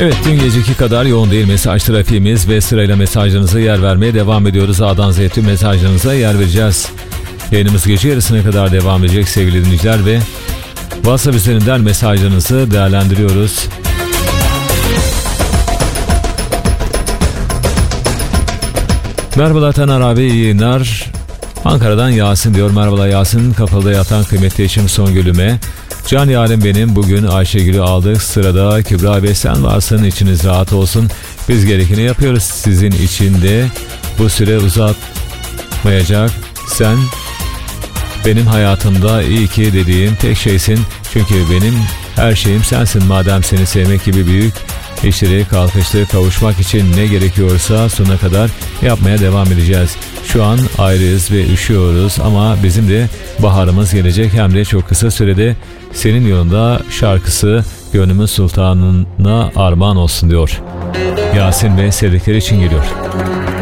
Evet, dün geceki kadar yoğun değil mesaj trafiğimiz ve sırayla mesajlarınıza yer vermeye devam ediyoruz. A'dan Z'ye tüm mesajlarınıza yer vereceğiz. Yayınımız gece yarısına kadar devam edecek sevgili dinleyiciler ve WhatsApp üzerinden mesajlarınızı değerlendiriyoruz. Merhabalar Taner abi, iyi yayınlar. Ankara'dan Yasin diyor. Merhabalar Yasin, kapalıda yatan kıymetli eşim Songül'üme. Can yarim benim, bugün Ayşegül'ü aldık, sırada Kübra Bey, sen varsın, içiniz rahat olsun. Biz gerekeni yapıyoruz sizin için de, bu süre uzatmayacak. Sen benim hayatımda iyi ki dediğim tek şeysin. Çünkü benim her şeyim sensin. Madem seni sevmek gibi büyük işleri kalkıştığı kavuşmak için ne gerekiyorsa sonuna kadar yapmaya devam edeceğiz. Şu an ayrıyız ve üşüyoruz ama bizim de baharımız gelecek, hem de çok kısa sürede. Senin yolunda şarkısı gönlümün sultanına armağan olsun diyor. Yasin ve sevdikleri için geliyor.